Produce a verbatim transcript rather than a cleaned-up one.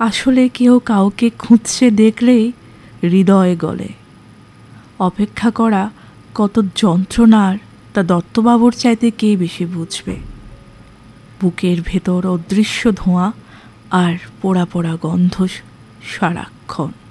আসলে কেউ কাউকে খুঁজছে দেখলেই হৃদয় গলে। অপেক্ষা করা কত যন্ত্রণার তা দত্তবাবুর চাইতে কে বেশি বুঝবে। বুকের ভেতর অদৃশ্য ধোঁয়া আর পোড়া পোড়া গন্ধ সারাক্ষণ।